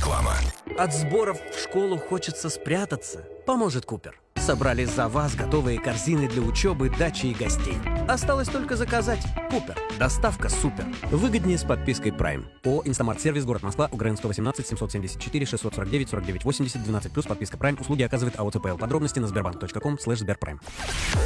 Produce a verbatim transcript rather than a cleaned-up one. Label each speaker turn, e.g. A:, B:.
A: Реклама.
B: От сборов в школу хочется спрятаться. Поможет Купер. Собрали за вас готовые корзины для учебы, дачи и гостей. Осталось только заказать. Купер. Доставка супер. Выгоднее с подпиской Prime. ООО «Инстамарт-сервис», город Москва, УГРН сто восемнадцать семьсот семьдесят четыре шестьсот сорок девять сорок девять восемьдесят, двенадцать плюс, подписка Prime. Услуги оказывает АО ЦПЛ. Подробности на сбербанк точка ком слэш сберпрайм.